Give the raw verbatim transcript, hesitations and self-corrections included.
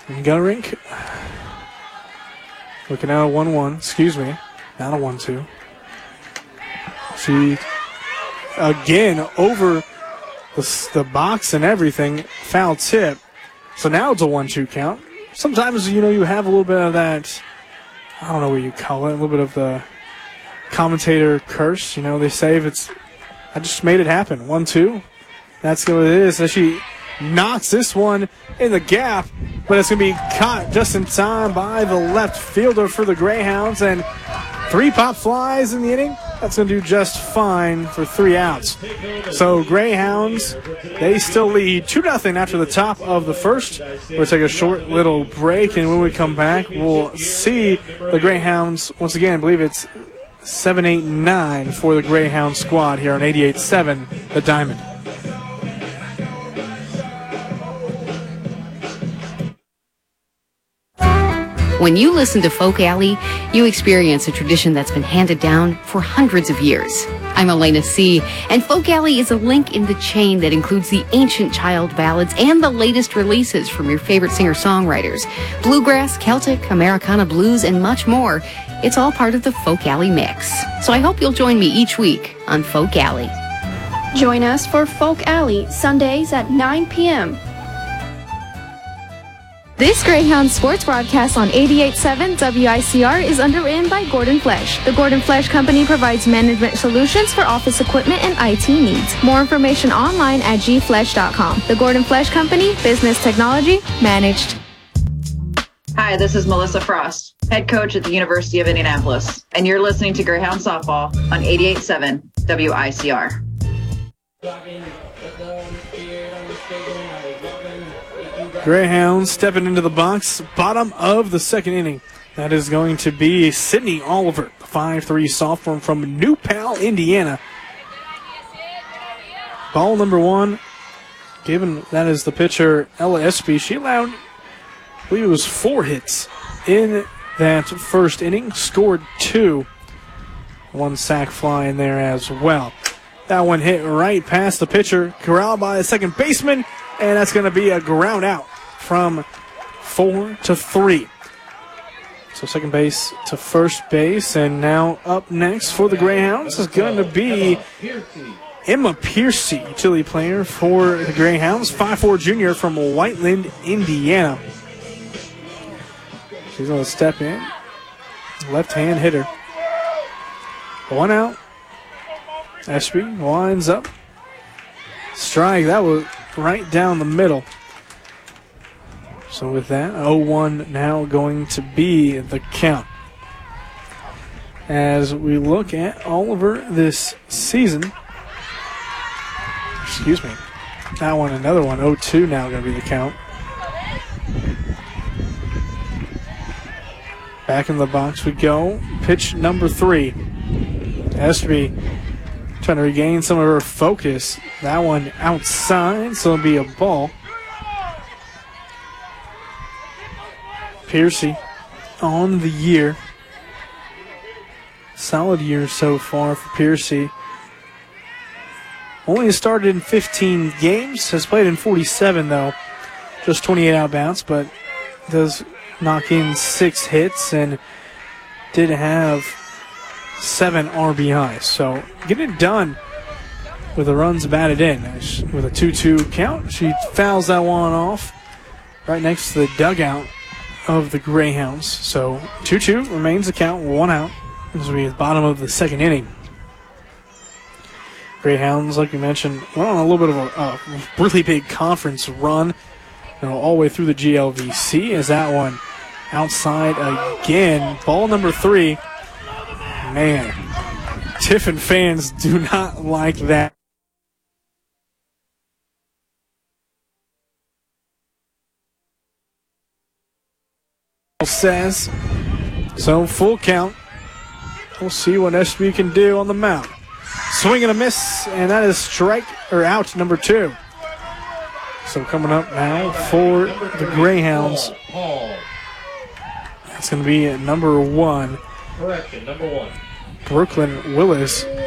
Gunrink looking at a one one, excuse me, not a one two. She, again, over the, the box and everything, foul tip. So now it's a one two count. Sometimes, you know, you have a little bit of that, I don't know what you call it, a little bit of the commentator curse. You know, they say if it's, I just made it happen, one two. That's what it is. So she knocks this one in the gap, but it's going to be caught just in time by the left fielder for the Greyhounds, and three pop flies in the inning. That's going to do just fine for three outs. So Greyhounds, they still lead two nothing after the top of the first. We'll take a short little break, and when we come back, we'll see the Greyhounds, once again, I believe it's seven eight nine for the Greyhound squad here on eighty-eight point seven The Diamond. When you listen to Folk Alley, you experience a tradition that's been handed down for hundreds of years. I'm Elena C., and Folk Alley is a link in the chain that includes the ancient child ballads and the latest releases from your favorite singer-songwriters. Bluegrass, Celtic, Americana blues, and much more. It's all part of the Folk Alley mix. So I hope you'll join me each week on Folk Alley. Join us for Folk Alley, Sundays at nine p.m. This Greyhound sports broadcast on eighty-eight point seven W I C R is underwritten by Gordon Flesch. The Gordon Flesch Company provides management solutions for office equipment and I T needs. More information online at g flesch dot com. The Gordon Flesch Company, business technology managed. Hi, this is Melissa Frost, head coach at the University of Indianapolis, and you're listening to Greyhound Softball on eighty-eight point seven W I C R. Greyhounds stepping into the box, bottom of the second inning. That is going to be Sydney Oliver, five three sophomore from New Pal, Indiana. Ball number one, given that is the pitcher, Ella Espy. She allowed, I believe it was four hits in that first inning, scored two. One sac fly in there as well. That one hit right past the pitcher, corralled by the second baseman, and that's going to be a ground out from four to three. So second base to first base, and now up next for the Greyhounds is going to be Emma Piercy, utility player for the Greyhounds, five four junior from Whiteland, Indiana. She's going to step in, left-hand hitter. One out. Espy winds up. Strike, that was right down the middle. So with that, oh one now going to be the count. As we look at Oliver this season, excuse me, that one, another one, oh two now going to be the count. Back in the box we go. Pitch number three. Espy trying to regain some of her focus. That one outside, so it'll be a ball. Piercy on the year. Solid year so far for Piercy. Only started in fifteen games, has played in forty-seven though. Just twenty-eight out bounce, but does knock in six hits and did have seven R B Is. So get it done with the runs batted in. With a two two count, she fouls that one off right next to the dugout of the Greyhounds. So two two remains the count, one out. This will be at the bottom of the second inning. Greyhounds, like we mentioned, went on a little bit of a, a really big conference run, you know, all the way through the G L V C. As that one outside again. Ball number three. Man, Tiffin fans do not like that. Says so. Full count. We'll see what Espy can do on the mound. Swing and a miss, and that is strike or out number two. So coming up now for the Greyhounds, that's going to be at number one. Correction, number one. Brooklyn Willis.